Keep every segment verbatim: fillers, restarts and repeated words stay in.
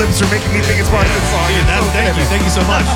clips are making me think it's part of the song. Dude, that, thank you. Thank you so much.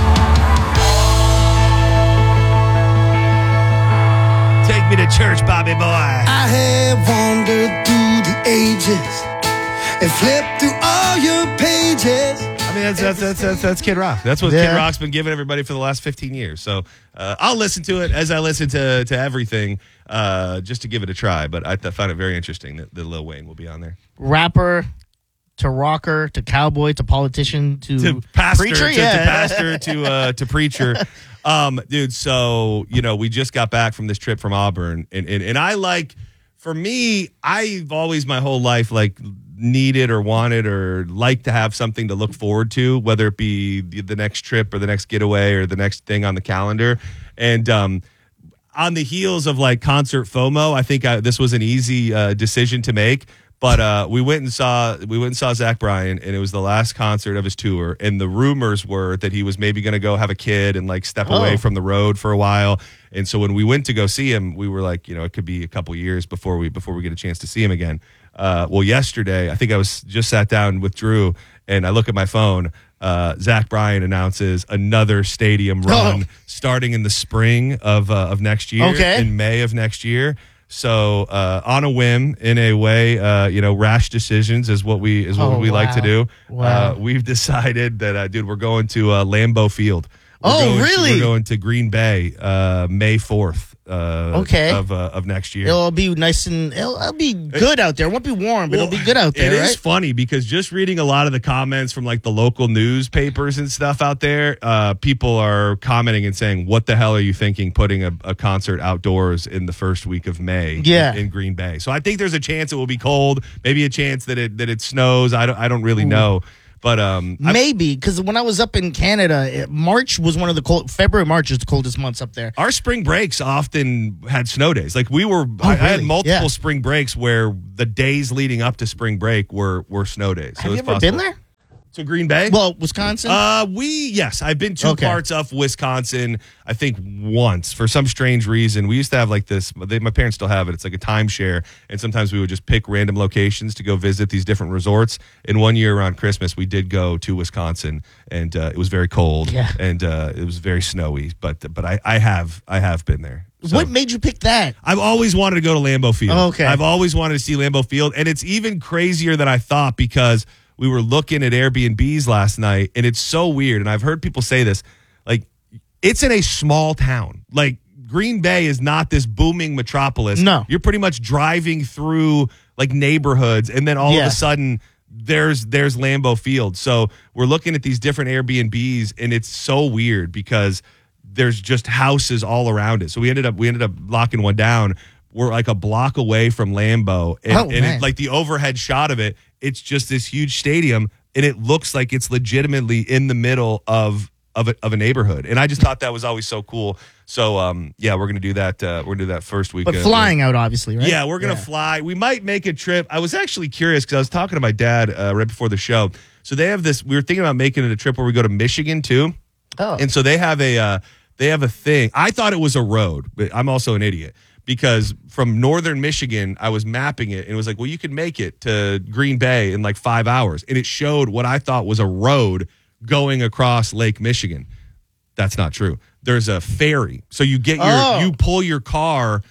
Take me to church, Bobby boy. I have wandered through the ages and flipped through all your pages. I mean, that's that's that's that's, that's Kid Rock. That's what Yeah. Kid Rock's been giving everybody for the last fifteen years. So uh, I'll listen to it as I listen to to everything, uh, just to give it a try. But I th- found it very interesting that, that Lil Wayne will be on there. Rapper to rocker to cowboy to politician to, To pastor, preacher, to, yeah. to pastor, to uh, to preacher. Um, dude, so, you know, we just got back from this trip from Auburn. And, and, and I like, for me, I've always my whole life, like, needed or wanted or like to have something to look forward to, whether it be the, the next trip or the next getaway or the next thing on the calendar. And um, on the heels of, like, concert FOMO, I think I, this was an easy uh, decision to make. But uh, we went and saw we went and saw Zach Bryan, and it was the last concert of his tour. And the rumors were that he was maybe going to go have a kid and like step Oh. away from the road for a while. And so when we went to go see him, we were like, you know, it could be a couple years before we before we get a chance to see him again. Uh, well, yesterday, I think I was just sat down with Drew, and I look at my phone. Uh, Zach Bryan announces another stadium run Oh. starting in the spring of uh, of next year, Okay. in May of next year. So uh, on a whim, in a way, uh, you know, rash decisions is what we is what Oh, we like to wow. do. Wow. Uh, we've decided that, uh, dude, we're going to uh, Lambeau Field. We're Oh, going to- really? we're going to Green Bay uh, May fourth. Uh, Okay. Of uh, of next year. It'll be nice and it'll, it'll be good out there. It won't be warm, but Well, it'll be good out there, It right? is funny because just reading a lot of the comments from like the local newspapers and stuff out there, uh, people are commenting and saying, "What the hell are you thinking putting a, a concert outdoors in the first week of May Yeah. in, in Green Bay?" So I think there's a chance it will be cold, maybe a chance that it that it snows. I don't I don't really know, but um, I- Maybe, because when I was up in Canada, it- March was one of the cold. February, March is the coldest months up there. our spring breaks often had snow days. Like we were, I, I had really? multiple Yeah. spring breaks where the days leading up to spring break were were snow days. So Have you it's ever been possible. there? To Green Bay? Well, Wisconsin. Uh, we yes, I've been two Okay. parts of Wisconsin. I think once for some strange reason. We used to have like this. They, my parents still have it. It's like a timeshare, and sometimes we would just pick random locations to go visit these different resorts. And one year around Christmas, we did go to Wisconsin, and uh, it was very cold, Yeah. and uh, it was very snowy. But but I, I have I have been there. So- what made you pick that? I've always wanted to go to Lambeau Field. Oh, okay. I've always wanted to see Lambeau Field, and it's even crazier than I thought because we were looking at Airbnbs last night, and it's so weird. And I've heard people say this, like, it's in a small town. Like, Green Bay is not this booming metropolis. No. You're pretty much driving through, like, neighborhoods, and then all Yeah. of a sudden there's there's Lambeau Field. So we're looking at these different Airbnbs, and it's so weird because there's just houses all around it. So we ended up we ended up locking one down. We're like a block away from Lambeau, and, Oh, and man. it, like the overhead shot of it, it's just this huge stadium, and it looks like it's legitimately in the middle of of a, of a neighborhood. And I just thought that was always so cool. So um, yeah, we're gonna do that. Uh, we're gonna do that first week. But uh, flying out, obviously, right? yeah, we're going to fly. We might make a trip. I was actually curious because I was talking to my dad uh, right before the show. So they have this, we were thinking about making it a trip where we go to Michigan too. Oh. And so they have a, uh, they have a thing. I thought it was a road, but I'm also an idiot because from northern Michigan, I was mapping it and it was like, well, you could make it to Green Bay in like five hours. And it showed what I thought was a road going across Lake Michigan. That's not true. There's a ferry. So you get your, Oh. you pull your car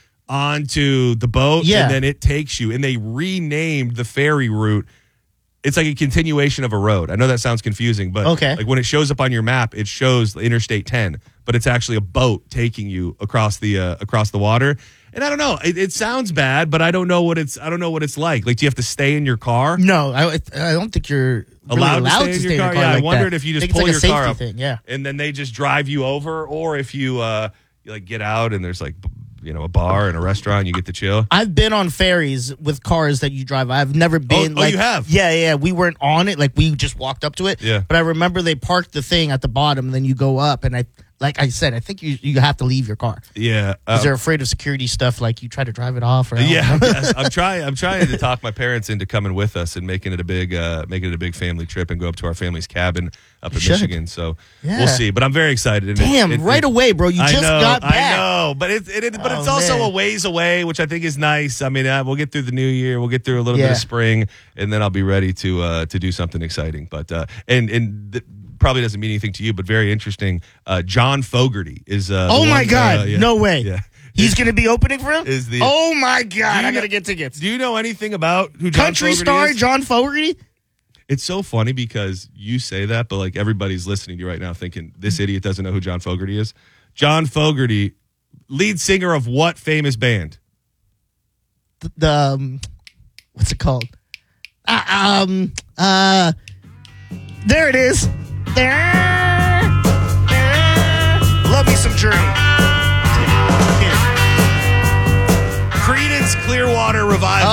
onto the boat Yeah. and then it takes you, and they renamed the ferry route. It's like a continuation of a road. I know that sounds confusing, but Okay. like when it shows up on your map, it shows Interstate ten, but it's actually a boat taking you across the uh, across the water. And I don't know, it, it sounds bad, but I don't know what it's I don't know what it's like. Like, do you have to stay in your car? No, I, I don't think you're really Allowed, allowed, to stay in your car? Yeah, like I wondered that. if you I just think pull it's like your a car safety up, thing, yeah. and then they just drive you over, or if you uh, you like get out and there's like b- you know a bar and a restaurant, you get to chill. I've been on ferries with cars that you drive. I've never been. oh, like, you have? Yeah, yeah. We weren't on it. Like we just walked up to it. Yeah. But I remember they parked the thing at the bottom, and then you go up, and I, like I said, I think you you have to leave your car Yeah. because uh, they're afraid of security stuff. Like you try to drive it off. Or I don't Yeah, know. yes. I'm trying. I'm trying to talk my parents into coming with us and making it a big, uh, making it a big family trip and go up to our family's cabin up in should. Michigan. So Yeah. we'll see. But I'm very excited. And it- Damn, it- right it- away, bro. You I just know, got back. I know, but it, it, it but Oh, it's also man. a ways away, which I think is nice. I mean, uh, we'll get through the new year, we'll get through a little bit Yeah. of spring, and then I'll be ready to uh, to do something exciting. But uh, and and. Th- Probably doesn't mean anything to you, but very interesting. Uh, John Fogerty is. Uh, the Oh my one- God! uh, yeah. No way. Yeah. He's gonna be opening for him. Is the- oh my God! Do you I know- gotta get tickets. Do you know anything about who John Country Fogerty star is? John Fogerty. It's so funny because you say that, but like everybody's listening to you right now thinking this idiot doesn't know who John Fogerty is. John Fogerty, lead singer of what famous band? The, the um, what's it called? Uh, um. Uh. There it is. There. there. Love me some Journey. Creedence Clearwater Revival.